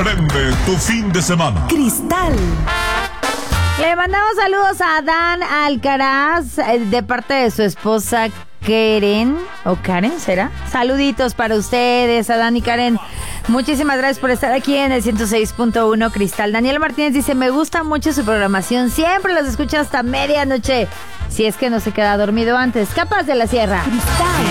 Prende tu fin de semana. Cristal. Le mandamos saludos a Dan Alcaraz de parte de su esposa Karen, o Karen, ¿será? Saluditos para ustedes, a Dan y Karen. Muchísimas gracias por estar aquí en el 106.1 Cristal. Daniel Martínez dice, me gusta mucho su programación, siempre los escucho hasta medianoche, si es que no se queda dormido antes. Capaz de la Sierra. Cristal.